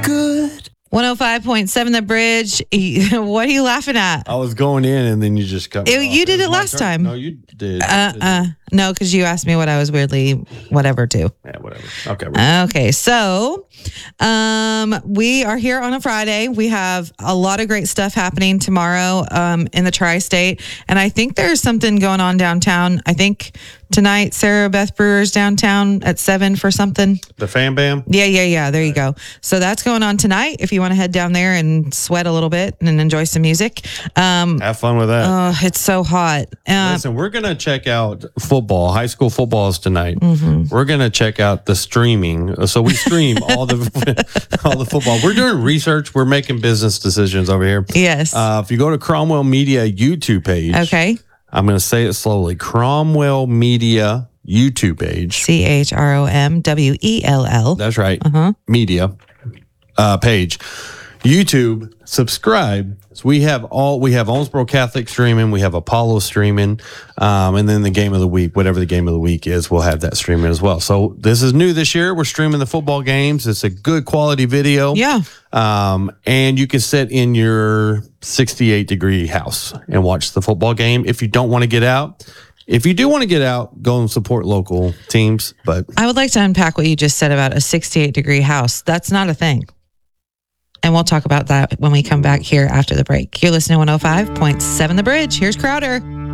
good. 105.7 The Bridge. What are you laughing at? I was going in and then you just cut me off. You did it last time. No, you did. No, because you asked me what I was weirdly whatever to. Yeah, whatever. Okay. Okay, so we are here on a Friday. We have a lot of great stuff happening tomorrow in the Tri-State. And I think there's something going on downtown. I think tonight, Sarah Beth Brewer's downtown at 7 for something. The Fan Bam? Yeah. There you go. So that's going on tonight if you want to head down there and sweat a little bit and enjoy some music. Have fun with that. Oh, it's so hot. Listen, we're going to check out football. High school football is tonight. Mm-hmm. We're going to check out the streaming. So we stream all the football. We're doing research. We're making business decisions over here. Yes. If you go to Cromwell Media YouTube page. Okay. I'm going to say it slowly. Cromwell Media YouTube page. CHROMWELL. That's right. Media page. YouTube, subscribe. So we have Owensboro Catholic streaming, we have Apollo streaming, and then the game of the week, whatever the game of the week is, we'll have that streaming as well. So this is new this year. We're streaming the football games. It's a good quality video. Yeah. And you can sit in your 68-degree house and watch the football game if you don't want to get out. If you do want to get out, go and support local teams. But I would like to unpack what you just said about a 68-degree house. That's not a thing. And we'll talk about that when we come back here after the break. You're listening to 105.7 The Bridge. Here's Crowder.